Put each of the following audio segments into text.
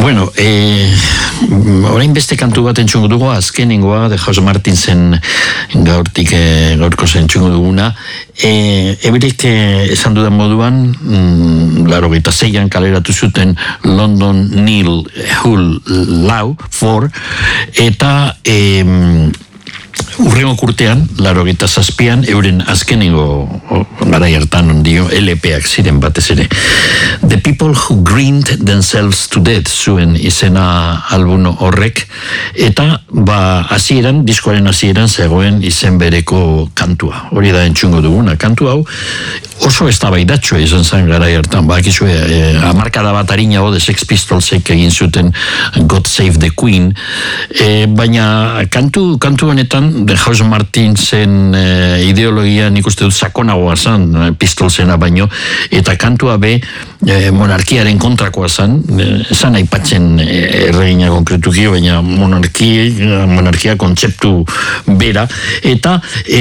Bueno, orain beste kantu bat entzungo dugu, azkenengoa, de House Martinsen gaurko entzungo duguna. Eberek esan dudan moduan, 86an kaleratu zuten London Neil Hull Law 4, eta urrengo kurtean, 87an, euren azkenengo garai hartan ondio, LP-ak ziren batez ere. The People Who Grinned Themselves to Death zuen izena album horrek, eta hasieran, diskoaren hasieran zegoen izen bereko kantua. Hori da entzungo duguna, kantu hau oso eztabaidatxoa izan zen garai hartan. Bakizue, hamarkada bat harinago de Sex Pistolsek egin zuten God Save the Queen, baina kantu honetan de House Martinsen ideologia nik uste dut sakonagoa zen Pistolsena baino, eta kantua be monarkiaren kontrakoa zen, esan aipatzen erregina konkretuki, baina monarkia kontzeptu bera, eta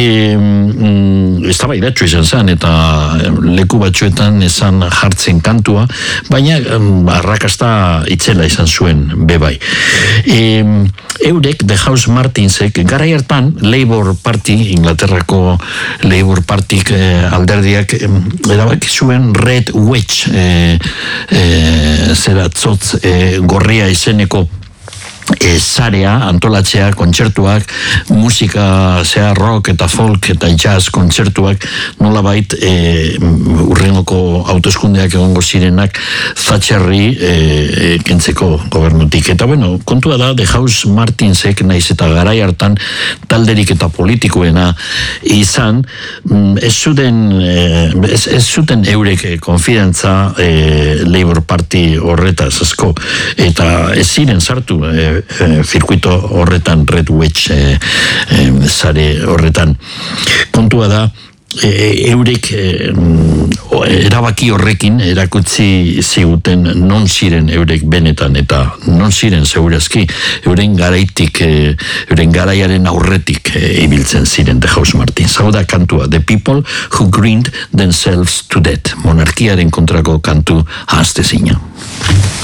eztabaidatxo izan zen, eta leku batzuetan esan jartzen kantua, baina arrakasta itzela izan zuen bebai. Eurek, The House Martinsek, garai hartan Labour Party, Inglaterrako Labour Party alderdiak erabaki zuen Red Wedge zeratzotz gorria izeneko zarea, antolatzea, kontzertuak, musika, zea rock eta folk eta jazz kontzertuak, nolabait urrengoko hauteskundeak egongo zirenak Thatcherri kentzeko gobernutik. Eta bueno, kontua da, The House Martinsek naiz eta garai hartan talderik eta politikoena izan, ez zuten eurek konfidantza Labour Party horretaz asko, eta ez ziren sartu zirkuito horretan, Red Wedge sare horretan. Kontua da, eurek erabaki horrekin erakutsi ziguten non ziren eurek benetan, eta non ziren segurazki euren garaitik, euren garaiaren aurretik ibiltzen ziren The House Martins. Hau da kantua, The People Who Grinned Themselves to Death, monarkiaren kontrako kantu ahaztezina.